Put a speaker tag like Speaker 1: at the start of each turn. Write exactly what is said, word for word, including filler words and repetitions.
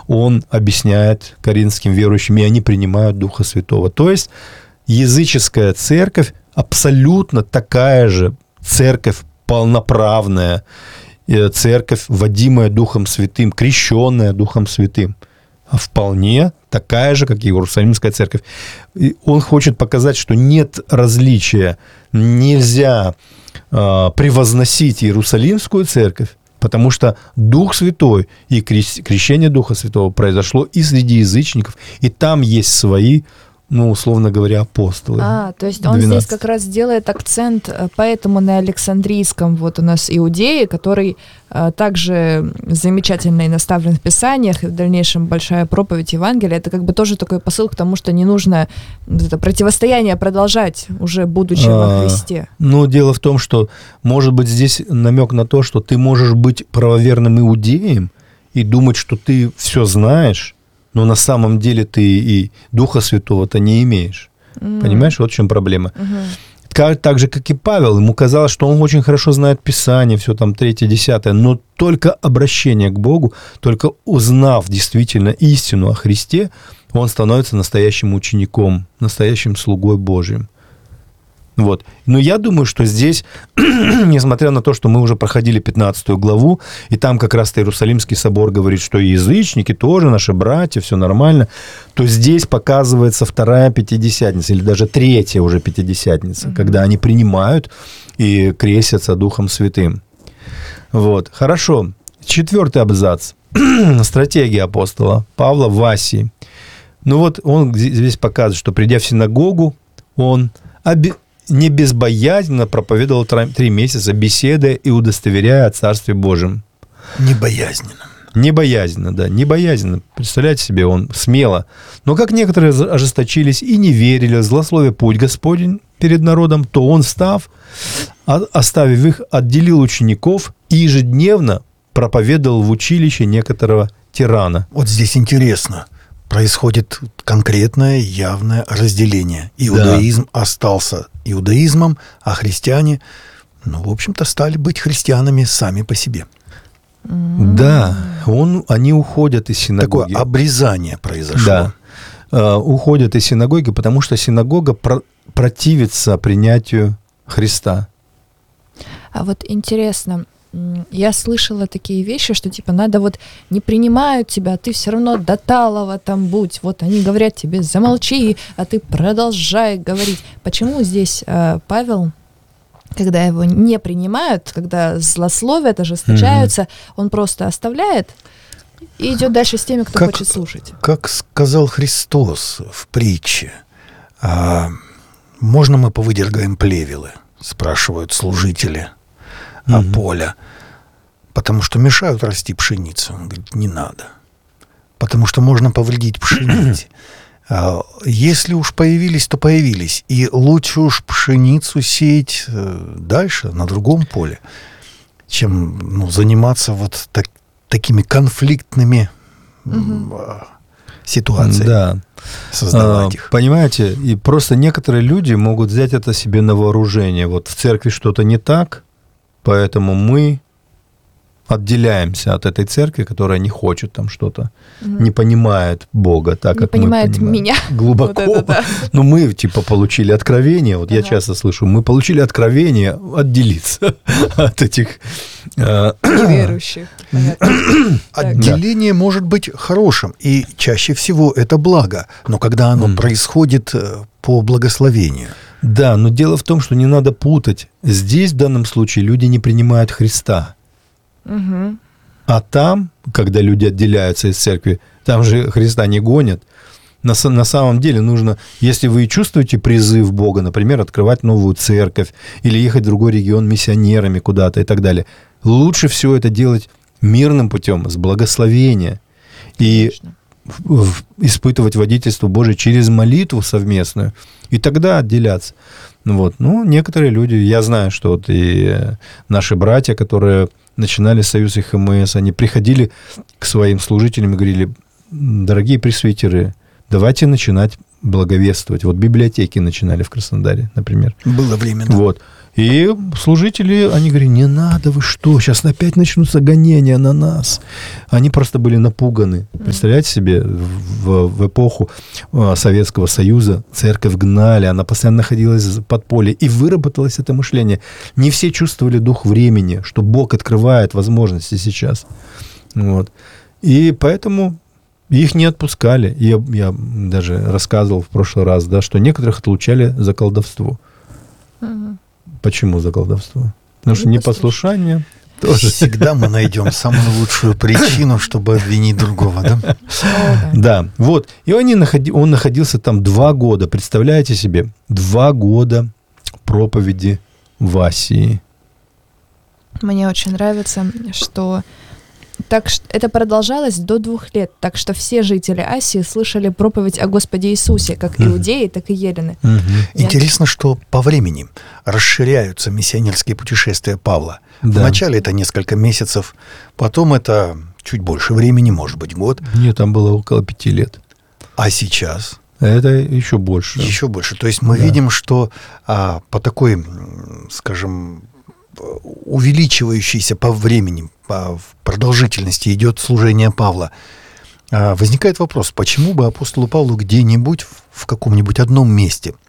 Speaker 1: он объясняет коринфским верующим, и они принимают Духа Святого. То есть языческая церковь абсолютно такая же церковь полноправная, церковь, водимая Духом Святым, крещенная Духом Святым, вполне такая же, как и Иерусалимская церковь. И он хочет показать, что нет различия, нельзя э, превозносить Иерусалимскую церковь, потому что Дух Святой и крещение Духа Святого произошло и среди язычников, и там есть свои, ну, условно говоря, апостолы.
Speaker 2: А, то есть он
Speaker 1: двенадцать.
Speaker 2: Здесь как раз делает акцент, поэтому на Александрийском вот у нас Иудеи, который а, также замечательно и наставлен в Писаниях, и в дальнейшем большая проповедь Евангелия, это как бы тоже такой посыл к тому, что не нужно это противостояние продолжать, уже будучи а, во Христе.
Speaker 1: Ну, дело в том, что, может быть, здесь намек на то, что ты можешь быть правоверным иудеем и думать, что ты все знаешь, но на самом деле ты и Духа Святого-то не имеешь. Mm. Понимаешь, вот в чем проблема. Mm-hmm. Так же, как и Павел, ему казалось, что он очень хорошо знает Писание, все там третье, десятое, но только обращение к Богу, только узнав действительно истину о Христе, он становится настоящим учеником, настоящим слугой Божьим. Вот. Но я думаю, что здесь, несмотря на то, что мы уже проходили пятнадцатую главу, и там как раз Иерусалимский собор говорит, что и язычники тоже наши братья, все нормально, то здесь показывается вторая пятидесятница, или даже третья уже пятидесятница, mm-hmm. когда они принимают и крестятся Духом Святым. Вот. Хорошо. Четвертый абзац. Стратегия апостола Павла в Асии. Ну вот он здесь показывает, что придя в синагогу, он оби- не безбоязненно проповедовал три месяца, беседуя и удостоверяя о Царстве Божьем.
Speaker 3: Небоязненно.
Speaker 1: Небоязненно, да, небоязненно. Представляете себе, он смело. Но как некоторые ожесточились и не верили, злословя путь Господень перед народом, то он, став, оставив их, отделил учеников и ежедневно проповедовал в училище некоторого тирана.
Speaker 3: Вот здесь интересно. Происходит конкретное, явное разделение. Иудаизм да. остался иудаизмом, а христиане, ну, в общем-то, стали быть христианами сами по себе.
Speaker 1: Да, он, они уходят из синагоги.
Speaker 3: Такое обрезание произошло.
Speaker 1: Да, uh, уходят из синагоги, потому что синагога про- противится принятию Христа.
Speaker 2: А вот интересно, я слышала такие вещи, что типа надо вот не принимают тебя, а ты все равно до талого там будь. Вот они говорят тебе замолчи, а ты продолжай говорить. Почему здесь э, Павел, когда его не принимают, когда злословят, ожесточаются, mm-hmm. он просто оставляет и идет дальше с теми, кто
Speaker 3: как,
Speaker 2: хочет слушать?
Speaker 3: Как сказал Христос в притче, а, можно мы повыдергаем плевелы, спрашивают служители а mm-hmm. поля, потому что мешают расти пшеницу. Он говорит, не надо. Потому что можно повредить пшенице. А если уж появились, то появились. И лучше уж пшеницу сеять дальше, на другом поле, чем ну, заниматься вот так, такими конфликтными mm-hmm. ситуациями.
Speaker 1: Да.
Speaker 3: Создавать
Speaker 1: а,
Speaker 3: их.
Speaker 1: Понимаете, и просто некоторые люди могут взять это себе на вооружение. Вот в церкви что-то не так, поэтому мы отделяемся от этой церкви, которая не хочет там что-то, mm-hmm. не понимает Бога так,
Speaker 2: не
Speaker 1: как
Speaker 2: понимает
Speaker 1: мы понимаем.
Speaker 2: Меня.
Speaker 1: Глубоко. Вот это, да. Но мы типа получили откровение, вот ага. я часто слышу, мы получили откровение отделиться от этих...
Speaker 2: неверующих.
Speaker 3: Отделение может быть хорошим, и чаще всего это благо, но когда оно mm. происходит по благословению.
Speaker 1: Да, но дело в том, что не надо путать. Здесь в данном случае люди не принимают Христа.
Speaker 2: Угу.
Speaker 1: А там, когда люди отделяются из церкви, там же Христа не гонят. На, на самом деле нужно, если вы чувствуете призыв Бога, например, открывать новую церковь или ехать в другой регион миссионерами куда-то и так далее, лучше всего это делать мирным путем, с благословения. И в, в, испытывать водительство Божие через молитву совместную, и тогда отделяться. Вот. Ну, некоторые люди, я знаю, что вот и наши братья, которые начинали союз эйч эм эс, они приходили к своим служителям и говорили, дорогие пресвитеры, давайте начинать благовествовать. Вот библиотеки начинали в Краснодаре, например.
Speaker 3: Было время, да.
Speaker 1: Вот. И служители, они говорили, не надо, вы что, сейчас опять начнутся гонения на нас. Они просто были напуганы. Представляете себе, в, в эпоху Советского Союза церковь гнали, она постоянно находилась в подполье, и выработалось это мышление. Не все чувствовали дух времени, что Бог открывает возможности сейчас. Вот. И поэтому их не отпускали. Я, я даже рассказывал в прошлый раз, да, что некоторых отлучали за колдовство.
Speaker 2: Угу.
Speaker 1: Почему за колдовство? Потому что непослушание тоже.
Speaker 3: Всегда мы найдем самую лучшую причину, чтобы обвинить другого, да?
Speaker 1: Да, вот. И они находи, он находился там два года. Представляете себе? Два года проповеди в Асии.
Speaker 2: Мне очень нравится, что так что это продолжалось до двух лет, так что все жители Асии слышали проповедь о Господе Иисусе, как иудеи, так и елены.
Speaker 1: Угу.
Speaker 3: Интересно, что по времени расширяются миссионерские путешествия Павла.
Speaker 1: Да.
Speaker 3: Вначале это несколько месяцев, потом это чуть больше времени, может быть, год.
Speaker 1: Нет, там было около пяти лет.
Speaker 3: А сейчас?
Speaker 1: Это еще больше.
Speaker 3: Еще больше. То есть мы
Speaker 1: Да.
Speaker 3: видим, что а, по такой, скажем, увеличивающейся по времени, по продолжительности идет служение Павла. А, возникает вопрос, почему бы апостолу Павлу где-нибудь в каком-нибудь одном месте